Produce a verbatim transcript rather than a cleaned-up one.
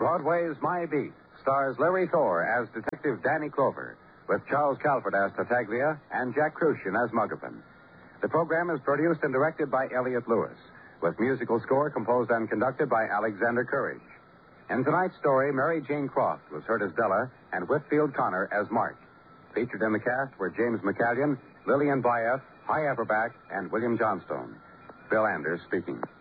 Broadway's My Beat stars Larry Thor as Detective Danny Clover, with Charles Calvert as Tartaglia and Jack Crucian as Muggavan. The program is produced and directed by Elliott Lewis, with musical score composed and conducted by Alexander Courage. In tonight's story, Mary Jane Croft was heard as Della and Whitfield Connor as Mark. Featured in the cast were James McCallion, Lillian Bayef, Hy Averback, and William Johnstone. Bill Anders speaking.